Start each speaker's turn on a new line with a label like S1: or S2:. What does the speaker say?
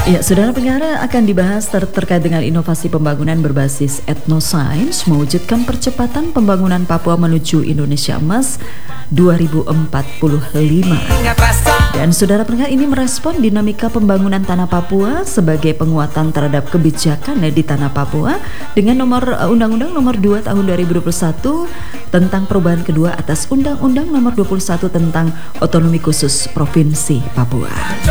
S1: Ya, saudara pendengar, akan dibahas terkait dengan inovasi pembangunan berbasis etnosains mewujudkan percepatan pembangunan Papua menuju Indonesia Emas 2045. Dan saudara pendengar, ini merespon dinamika pembangunan tanah Papua sebagai penguatan terhadap kebijakan di tanah Papua dengan Undang-Undang Nomor 2 Tahun 2021 tentang perubahan kedua atas Undang-Undang Nomor 21 tentang Otonomi Khusus Provinsi Papua.